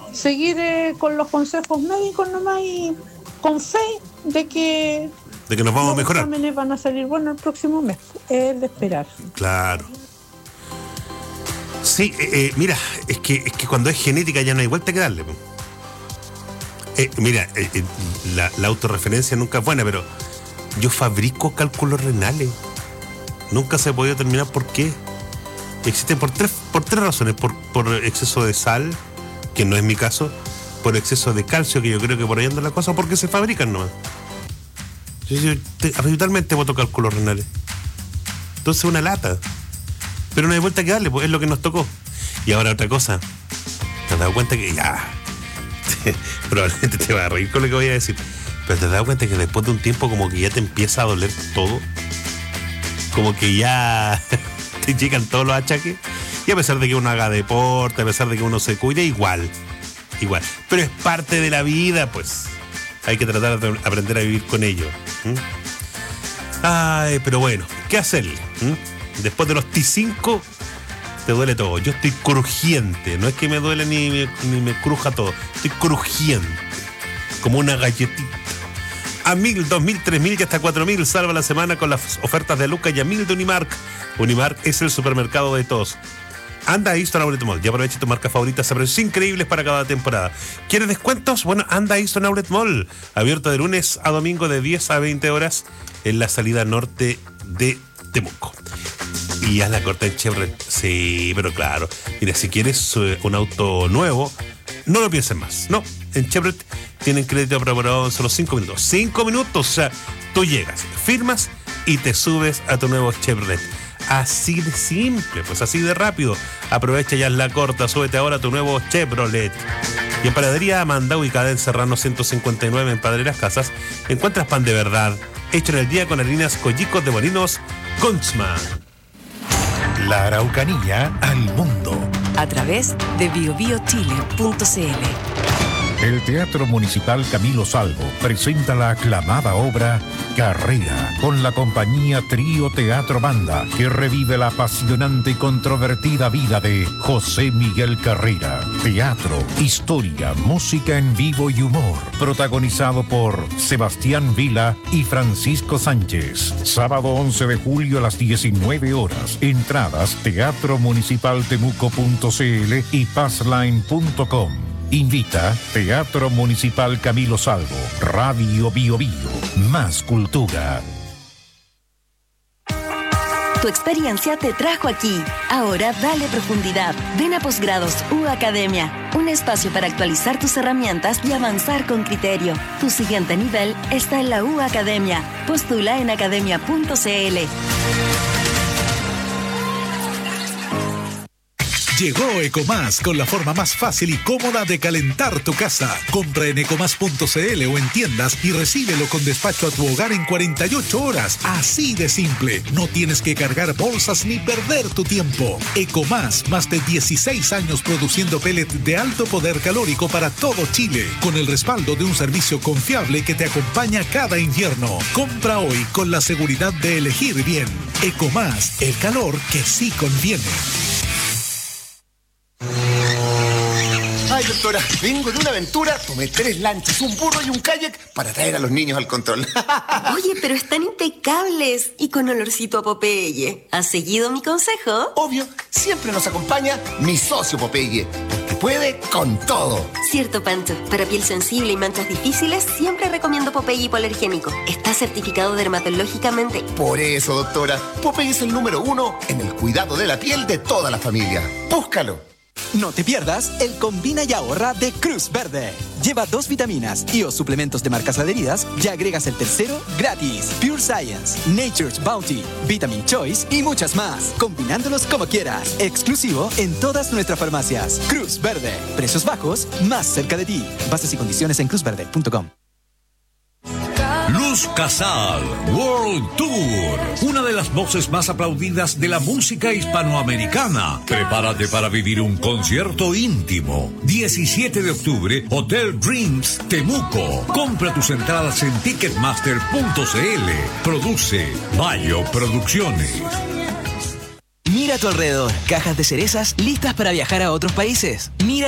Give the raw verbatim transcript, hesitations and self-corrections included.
seguir eh, con los consejos médicos nomás y con fe de que de que nos vamos a mejorar. Los exámenes van a salir buenos el próximo mes, es el de esperar. Claro. Sí, eh, eh, mira, es que es que cuando es genética ya no hay vuelta que darle. Eh, mira, eh, eh, la, la autorreferencia nunca es buena, pero yo fabrico cálculos renales. Nunca se ha podido determinar por qué. Existen por tres, por tres razones. Por, por exceso de sal, que no es mi caso. Por exceso de calcio, que yo creo que por ahí anda la cosa, porque se fabrican nomás. Yo, yo te, habitualmente voto cálculos renales. Entonces una lata. Pero no hay vuelta que darle, pues es lo que nos tocó. Y ahora otra cosa. ¿Te has dado cuenta que ya... probablemente te vas a reír con lo que voy a decir, pero te has dado cuenta que después de un tiempo como que ya te empieza a doler todo? Como que ya te llegan todos los achaques. Y a pesar de que uno haga deporte, a pesar de que uno se cuide, igual. Igual. Pero es parte de la vida, pues. Hay que tratar de aprender a vivir con ello. ¿Mm? Ay, pero bueno, ¿qué hacerle? ¿Mm? Después de los T cinco te duele todo. Yo estoy crujiente. No es que me duele ni me, ni me cruja todo. Estoy crujiente. Como una galletita. A mil, dos mil, tres mil y hasta cuatro mil. Salva la semana con las ofertas de Luca y a mil de Unimark. Unimark es el supermercado de todos. Anda a Easton Outlet Mall y aprovecha tu marca favorita a precios increíbles para cada temporada. ¿Quieres descuentos? Bueno, anda a Easton Outlet Mall. Abierto de lunes a domingo de diez a veinte horas en la salida norte de Temuco. Y haz la corta en Chevrolet. Sí, pero claro. Mira, si quieres un auto nuevo, no lo pienses más. No, en Chevrolet tienen crédito aprobado en solo cinco minutos. cinco minutos, o sea, tú llegas, firmas y te subes a tu nuevo Chevrolet. Así de simple, pues así de rápido. Aprovecha ya la corta, súbete ahora a tu nuevo Chevrolet. Y en Panadería Amanda, ubicada en Serrano ciento cincuenta y nueve en Padre Las Casas, encuentras pan de verdad, hecho en el día con harinas Collicos de Molinos Gunzman. La Araucanía al mundo. A través de bio bio chile punto c l. El Teatro Municipal Camilo Salvo presenta la aclamada obra Carrera, con la compañía Trío Teatro Banda, que revive la apasionante y controvertida vida de José Miguel Carrera. Teatro, historia, música en vivo y humor. Protagonizado por Sebastián Vila y Francisco Sánchez. Sábado once de julio a las diecinueve horas. Entradas teatro municipal temuco punto c l y passline punto com. Invita Teatro Municipal Camilo Salvo, Radio Bio Bio, más cultura. Tu experiencia te trajo aquí. Ahora dale profundidad. Ven a Posgrados U Academia, un espacio para actualizar tus herramientas y avanzar con criterio. Tu siguiente nivel está en la U Academia. Postula en academia punto c l. Llegó Ecomás con la forma más fácil y cómoda de calentar tu casa. Compra en ecomás punto c l o en tiendas y recíbelo con despacho a tu hogar en cuarenta y ocho horas. Así de simple. No tienes que cargar bolsas ni perder tu tiempo. Ecomás, más de dieciséis años produciendo pellet de alto poder calórico para todo Chile, con el respaldo de un servicio confiable que te acompaña cada invierno. Compra hoy con la seguridad de elegir bien. Ecomás, el calor que sí conviene. Ay, doctora, vengo de una aventura, tomé tres lanchas, un burro y un kayak para traer a los niños al control. Oye, pero están impecables y con olorcito a Popeye. ¿Has seguido mi consejo? Obvio, siempre nos acompaña mi socio Popeye, que puede con todo. Cierto, Pancho. Para piel sensible y manchas difíciles, siempre recomiendo Popeye hipoalergénico. Está certificado dermatológicamente. Por eso, doctora, Popeye es el número uno en el cuidado de la piel de toda la familia. Búscalo. No te pierdas el Combina y Ahorra de Cruz Verde. Lleva dos vitaminas y o suplementos de marcas adheridas y agregas el tercero gratis. Pure Science, Nature's Bounty, Vitamin Choice y muchas más. Combinándolos como quieras. Exclusivo en todas nuestras farmacias. Cruz Verde. Precios bajos, más cerca de ti. Bases y condiciones en cruz verde punto com. Luz Casal World Tour, una de las voces más aplaudidas de la música hispanoamericana. Prepárate para vivir un concierto íntimo. diecisiete de octubre, Hotel Dreams, Temuco. Compra tus entradas en ticketmaster punto c l. Produce Bayo Producciones. Mira a tu alrededor, cajas de cerezas listas para viajar a otros países. Mira